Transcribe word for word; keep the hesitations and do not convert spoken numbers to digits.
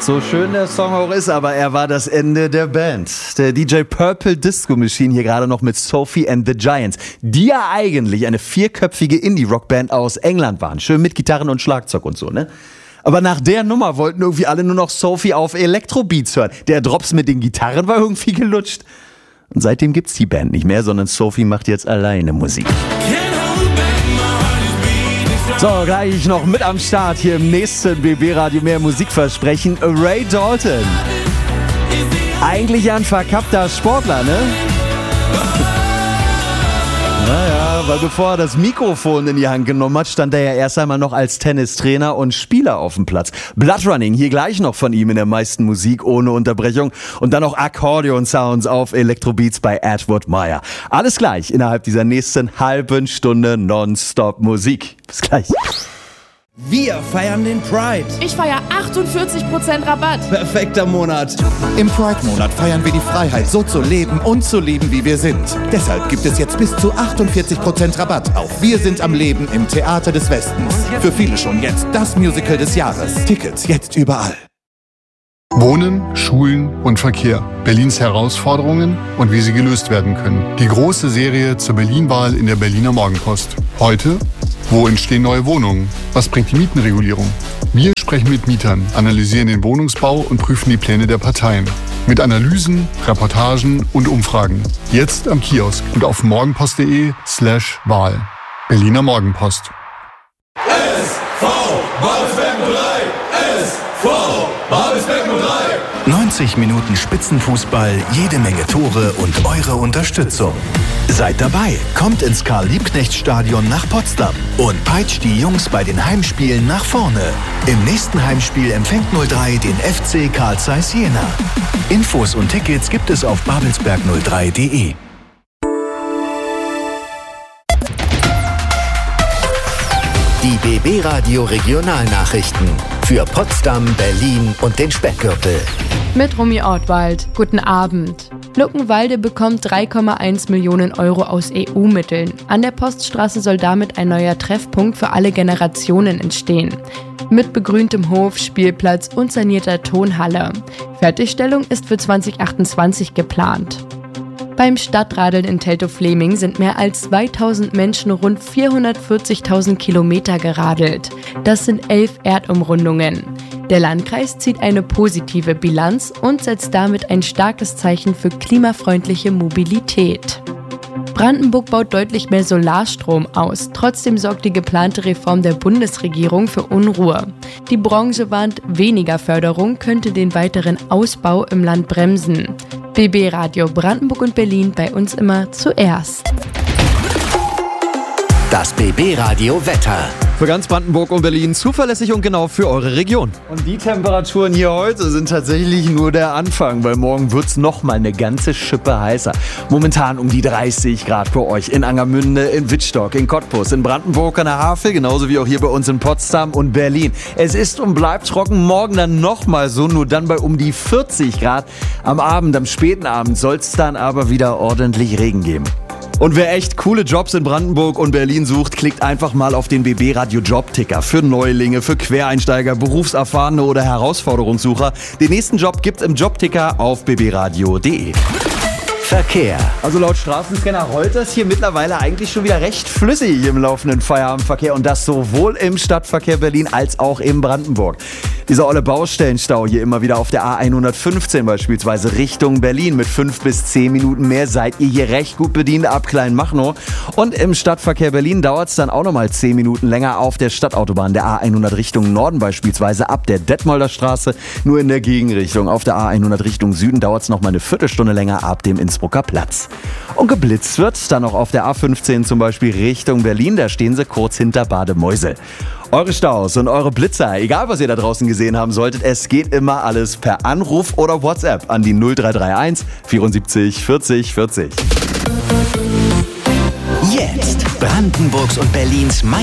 So schön der Song auch ist, aber er war das Ende der Band. Der D J Purple Disco Machine hier gerade noch mit Sophie and the Giants, die ja eigentlich eine vierköpfige Indie-Rock-Band aus England waren. Schön mit Gitarren und Schlagzeug und so, ne? Aber nach der Nummer wollten irgendwie alle nur noch Sophie auf Elektrobeats hören. Der Drops mit den Gitarren war irgendwie gelutscht. Und seitdem gibt's die Band nicht mehr, sondern Sophie macht jetzt alleine Musik. So, gleich noch mit am Start hier im nächsten B B-Radio mehr Musikversprechen. Ray Dalton. Eigentlich ein verkappter Sportler, ne? Naja, weil bevor er das Mikrofon in die Hand genommen hat, stand er ja erst einmal noch als Tennistrainer und Spieler auf dem Platz. Bloodrunning, hier gleich noch von ihm in der meisten Musik ohne Unterbrechung. Und dann noch Akkordeon-Sounds auf Elektrobeats bei Edward Meyer. Alles gleich innerhalb dieser nächsten halben Stunde Nonstop-Musik. Bis gleich. Wir feiern den Pride. Ich feiere achtundvierzig Prozent Rabatt. Perfekter Monat. Im Pride-Monat feiern wir die Freiheit, so zu leben und zu lieben, wie wir sind. Deshalb gibt es jetzt bis zu achtundvierzig Prozent Rabatt auf Wir sind am Leben im Theater des Westens. Für viele schon jetzt das Musical des Jahres. Tickets jetzt überall. Wohnen, Schulen und Verkehr. Berlins Herausforderungen und wie sie gelöst werden können. Die große Serie zur Berlin-Wahl in der Berliner Morgenpost. Heute: Wo entstehen neue Wohnungen? Was bringt die Mietenregulierung? Wir sprechen mit Mietern, analysieren den Wohnungsbau und prüfen die Pläne der Parteien. Mit Analysen, Reportagen und Umfragen. Jetzt am Kiosk und auf morgenpost.de slash Wahl. Berliner Morgenpost. S V Babelsberg null drei! S V Babelsberg null drei! neunzig Minuten Spitzenfußball, jede Menge Tore und eure Unterstützung. Seid dabei, kommt ins Karl-Liebknecht-Stadion nach Potsdam und peitscht die Jungs bei den Heimspielen nach vorne. Im nächsten Heimspiel empfängt null drei den F C Carl Zeiss Jena. Infos und Tickets gibt es auf babelsberg null drei punkt de. Die B B-Radio Regionalnachrichten für Potsdam, Berlin und den Speckgürtel. Mit Romy Ortwald. Guten Abend. Luckenwalde bekommt drei Komma eins Millionen Euro aus E U-Mitteln. An der Poststraße soll damit ein neuer Treffpunkt für alle Generationen entstehen. Mit begrüntem Hof, Spielplatz und sanierter Tonhalle. Fertigstellung ist für zwanzig achtundzwanzig geplant. Beim Stadtradeln in Teltow-Fleming sind mehr als zweitausend Menschen rund vierhundertvierzigtausend Kilometer geradelt. Das sind elf Erdumrundungen. Der Landkreis zieht eine positive Bilanz und setzt damit ein starkes Zeichen für klimafreundliche Mobilität. Brandenburg baut deutlich mehr Solarstrom aus. Trotzdem sorgt die geplante Reform der Bundesregierung für Unruhe. Die Branche warnt, weniger Förderung könnte den weiteren Ausbau im Land bremsen. B B-Radio Brandenburg und Berlin, bei uns immer zuerst. Das B B-Radio Wetter. Für ganz Brandenburg und Berlin zuverlässig und genau für eure Region. Und die Temperaturen hier heute sind tatsächlich nur der Anfang, weil morgen wird's noch mal eine ganze Schippe heißer. Momentan um die dreißig Grad für euch in Angermünde, in Wittstock, in Cottbus, in Brandenburg an der Havel, genauso wie auch hier bei uns in Potsdam und Berlin. Es ist und bleibt trocken, morgen dann noch mal so, nur dann bei um die vierzig Grad. Am Abend, am späten Abend soll's dann aber wieder ordentlich Regen geben. Und wer echt coole Jobs in Brandenburg und Berlin sucht, klickt einfach mal auf den B B-Radio Jobticker. Für Neulinge, für Quereinsteiger, Berufserfahrene oder Herausforderungssucher. Den nächsten Job gibt's im Jobticker auf b b radio punkt de. Verkehr. Also laut Straßenscanner rollt das hier mittlerweile eigentlich schon wieder recht flüssig im laufenden Feierabendverkehr. Und das sowohl im Stadtverkehr Berlin als auch in Brandenburg. Dieser olle Baustellenstau hier immer wieder auf der A hundertfünfzehn beispielsweise Richtung Berlin. Mit fünf bis zehn Minuten mehr seid ihr hier recht gut bedient ab Kleinmachnow. Und im Stadtverkehr Berlin dauert es dann auch nochmal zehn Minuten länger auf der Stadtautobahn. Der A hundert Richtung Norden beispielsweise ab der Detmolder Straße. Nur in der Gegenrichtung. Auf der A hundert Richtung Süden dauert es nochmal eine Viertelstunde länger ab dem Innsbrucker Platz. Und geblitzt wird dann noch auf der A fünfzehn zum Beispiel Richtung Berlin. Da stehen sie kurz hinter Bademäusel. Eure Staus und eure Blitzer, egal was ihr da draußen gesehen haben solltet, es geht immer alles per Anruf oder WhatsApp an die null drei drei eins vierundsiebzig vierzig vierzig. Jetzt Brandenburgs und Berlins